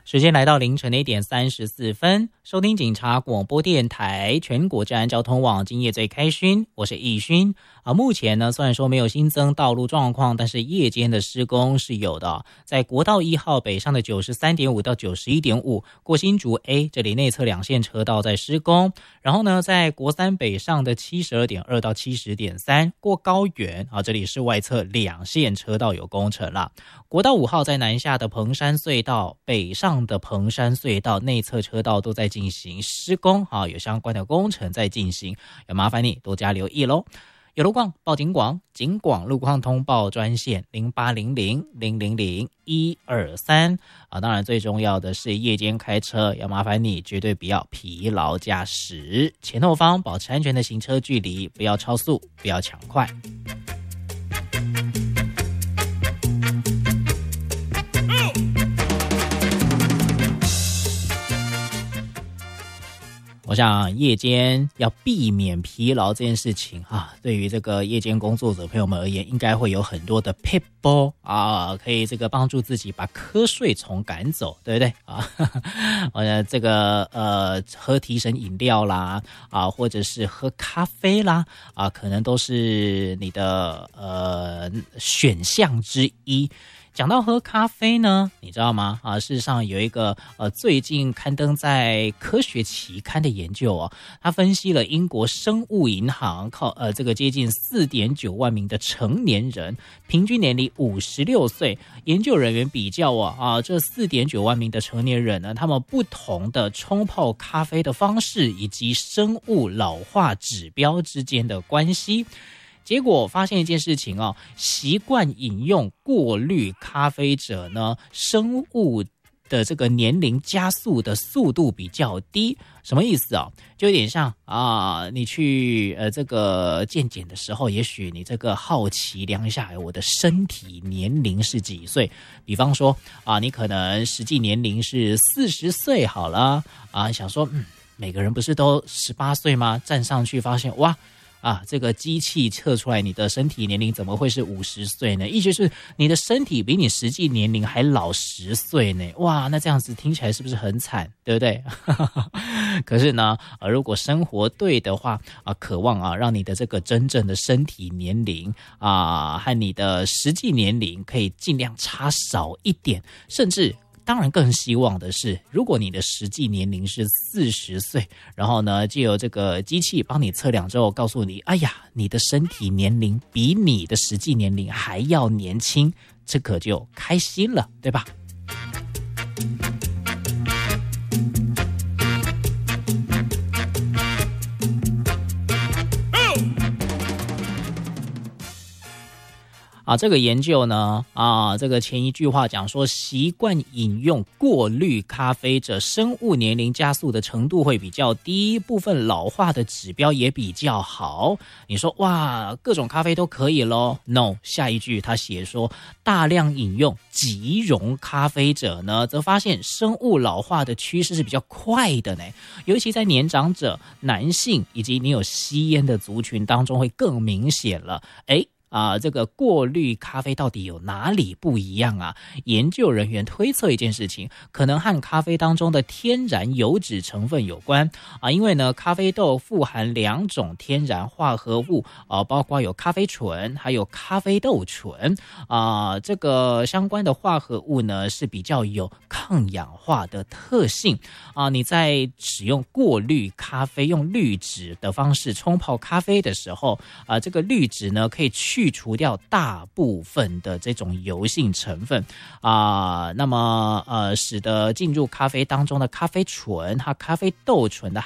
时间来到凌晨的1:34，收听警察广播电台全国治安交通网，今夜最开勋，我是易勋。目前呢，虽然说没有新增道路状况，但是夜间的施工是有的。在国道1号北上的93.5到91.5，过新竹 A 这里内侧2线车道在施工。然后呢，在国3北上的72.2到70.3，过高原这里是外侧2线车道有工程了。国道5号在南下的彭山隧道，北上的彭山隧道内侧车道都在进行施工，有相关的工程在进行，要麻烦你多加留意咯。有路况报警广，警广路况通报专线0800000123。当然最重要的是夜间开车，要麻烦你绝对不要疲劳驾驶，前后方保持安全的行车距离，不要超速，不要抢快。我想夜间要避免疲劳这件事情对于这个夜间工作者朋友们而言，应该会有很多的 people 可以这个帮助自己把瞌睡虫赶走，对不对这个喝提神饮料啦或者是喝咖啡啦可能都是你的选项之一。讲到喝咖啡呢，你知道吗？事实上有一个最近刊登在科学期刊的研究它分析了英国生物银行这个接近 4.9 万名的成年人，平均年龄56岁。研究人员比较这 4.9 万名的成年人呢，他们不同的冲泡咖啡的方式以及生物老化指标之间的关系。结果发现一件事情习惯饮用过滤咖啡者呢，生物的这个年龄加速的速度比较低。什么意思就有点像你去这个健检的时候，也许你这个好奇量一下我的身体年龄是几岁，比方说你可能实际年龄是40岁好了想说每个人不是都18岁吗？站上去发现哇这个机器测出来你的身体年龄怎么会是50岁呢？意思是你的身体比你实际年龄还老10岁呢。哇，那这样子听起来是不是很惨，对不对？可是呢如果生活对的话渴望让你的这个真正的身体年龄和你的实际年龄可以尽量差少一点，甚至当然更希望的是，如果你的实际年龄是40岁，然后呢藉由这个机器帮你测量之后告诉你，哎呀，你的身体年龄比你的实际年龄还要年轻，这可就开心了，对吧？这个研究呢这个前一句话讲说，习惯饮用过滤咖啡者生物年龄加速的程度会比较低，部分老化的指标也比较好。你说哇，各种咖啡都可以咯？ No， 下一句他写说，大量饮用即溶咖啡者呢，则发现生物老化的趋势是比较快的呢，尤其在年长者、男性以及你有吸烟的族群当中会更明显了。这个过滤咖啡到底有哪里不一样研究人员推测一件事情，可能和咖啡当中的天然油脂成分有关因为呢，咖啡豆富含2种天然化合物包括有咖啡醇还有咖啡豆醇这个相关的化合物呢是比较有抗氧化的特性你在使用过滤咖啡用滤纸的方式冲泡咖啡的时候这个滤纸呢可以去除掉大部分的这种油性成分那么使得进入咖啡当中的咖啡醇和咖啡豆醇的